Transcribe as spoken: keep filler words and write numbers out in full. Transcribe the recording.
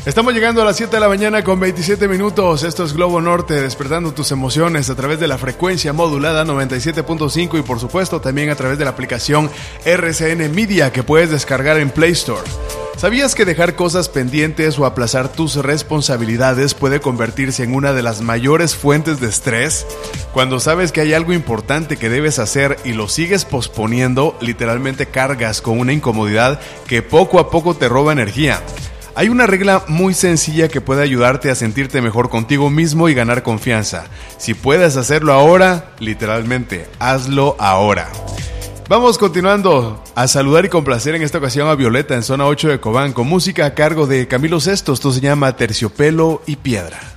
Estamos llegando a las siete de la mañana con veintisiete minutos. Esto es Globo Norte, despertando tus emociones a través de la frecuencia modulada noventa y siete punto cinco y por supuesto también a través de la aplicación R C N Media que puedes descargar en Play Store. ¿Sabías que dejar cosas pendientes o aplazar tus responsabilidades puede convertirse en una de las mayores fuentes de estrés? Cuando sabes que hay algo importante que debes hacer y lo sigues posponiendo, literalmente cargas con una incomodidad que poco a poco te roba energía. Hay una regla muy sencilla que puede ayudarte a sentirte mejor contigo mismo y ganar confianza. Si puedes hacerlo ahora, literalmente, hazlo ahora. Vamos continuando a saludar y complacer en esta ocasión a Violeta en zona ocho de Cobán con música a cargo de Camilo Sesto. Esto se llama Terciopelo y Piedra.